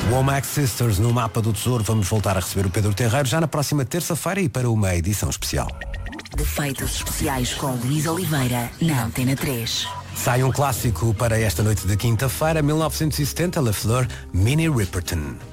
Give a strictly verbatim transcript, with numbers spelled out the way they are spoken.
Womack Sisters no Mapa do Tesouro. Vamos voltar a receber o Pedro Terreiro já na próxima terça-feira e para uma edição especial. Defeitos especiais com Luís Oliveira na Antena três. Sai um clássico para esta noite de quinta-feira, mil novecentos e setenta, La Fleur, Minnie Riperton.